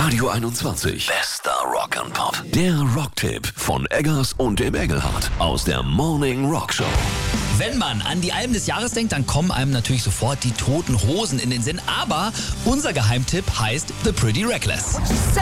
Radio 21. Bester Rock and Pop. Der Rocktipp von Eggers und dem Engelhardt aus der Morning Rock Show. Wenn man an die Alben des Jahres denkt, dann kommen einem natürlich sofort die Toten Hosen in den Sinn. Aber unser Geheimtipp heißt The Pretty Reckless.